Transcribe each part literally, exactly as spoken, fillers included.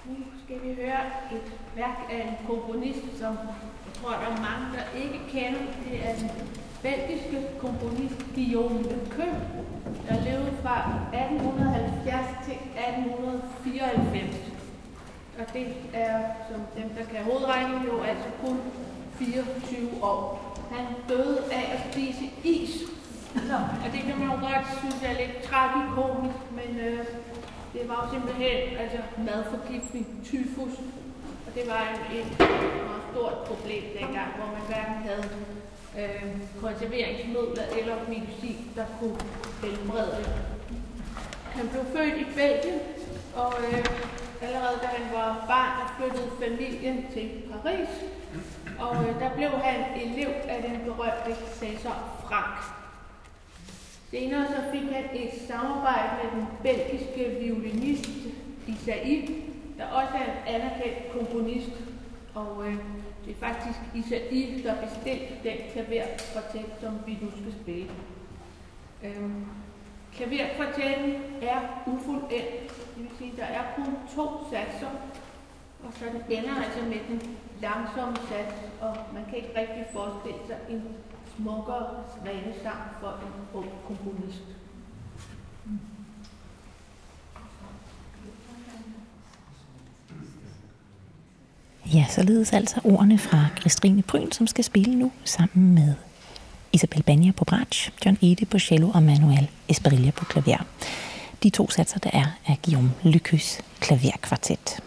Nu skal vi høre et værk af en komponist, som jeg tror, der er mange, der ikke kender. Det er den belgiske komponist Guillaume Lecœur, der levede fra atten halvfjerds til atten fireoghalvfems. Og det er, som dem, der kan hovedregning, jo altså kun fireogtyve år. Han døde af at spise is. Og det kan man jo godt synes er lidt tragikomisk, men øh, det var jo simpelthen altså, madforgiftning, tyfus. Og det var en, et meget stort problem dengang, hvor man hverken havde øh, konserveringsmidler eller medicin, der kunne helbrede det. Han blev født i Belgien, og øh, allerede da han var barn, der flyttede familien til Paris. Og øh, der blev han elev af den berømte César Franck. Senere så fik han et samarbejde med den belgiske violinist Isaïe, der også er en anerkendt komponist. Og øh, det er faktisk Isaïe, der bestilte den klaverkvartet, som vi nu skal spille. Øh, klaverkvartetten er ufuldendt, det vil sige, der er kun to satser, og så den ender altså med den langsomme sats, og man kan ikke rigtig forestille sig en smukkere svanesang for en ung komponist. Ja, således altså ordene fra Christine Bryn, som skal spille nu sammen med Isabel Banja på bratsch, John Ede på cello og Manuel Espriella på klaver. De to satser, der er af Guillaume Lecœurs klaverkvartet.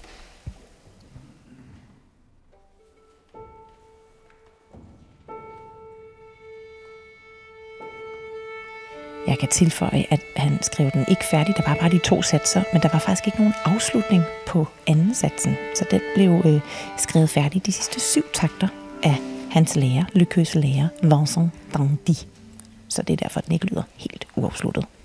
Jeg kan tilføje, at han skrev den ikke færdig. Der var bare de to satser, men der var faktisk ikke nogen afslutning på anden satsen. Så den blev øh, skrevet færdig de sidste syv takter af hans lærer, Lecœurs lærer, Vincent Dandy. Så det er derfor, den ikke lyder helt uafsluttet.